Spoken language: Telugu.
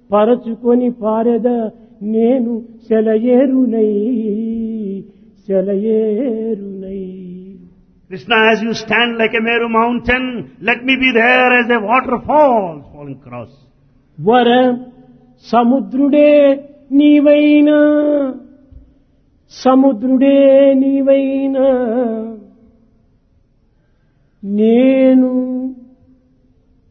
పరచుకొని పారెద నేను సెలయేరునై సెలయేరునై. Krishna, as you stand like a Meru mountain, let me be there as a waterfall falling across. వర సముద్రుడే నీవైనా సముద్రుడే నీవైనా నేను